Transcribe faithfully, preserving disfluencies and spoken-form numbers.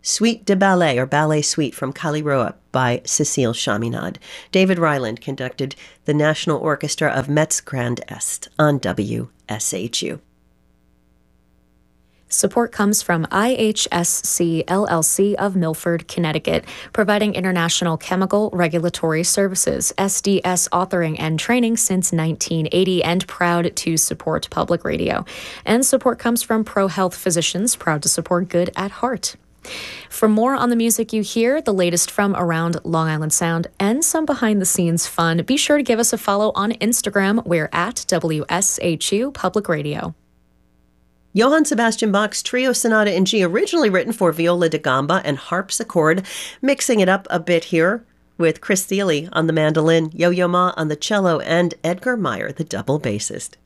Suite de Ballet, or Ballet Suite, from Kaliroa by Cécile Chaminade. David Ryland conducted the National Orchestra of Metz Grand Est on W S H U. Support comes from I H S C L L C of Milford, Connecticut, providing international chemical regulatory services, S D S authoring and training since nineteen eighty, and proud to support public radio. And support comes from ProHealth Physicians, proud to support good at heart. For more on the music you hear, the latest from around Long Island Sound, and some behind-the-scenes fun, be sure to give us a follow on Instagram. We're at W S H U Public Radio. Johann Sebastian Bach's Trio Sonata in G, originally written for viola da gamba and harpsichord, mixing it up a bit here with Chris Thiele on the mandolin, Yo-Yo Ma on the cello, and Edgar Meyer, the double bassist.